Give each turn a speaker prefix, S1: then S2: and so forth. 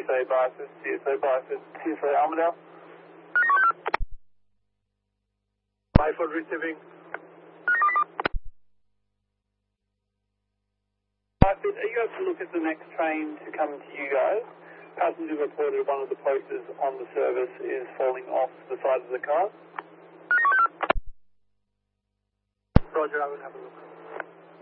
S1: TSA biases, TSA Armadale. Byford receiving. Byford, are you able to look at the next train to come to you guys? Passenger reported one of the posters on the service is falling off the side of the car. Roger, I will have a look.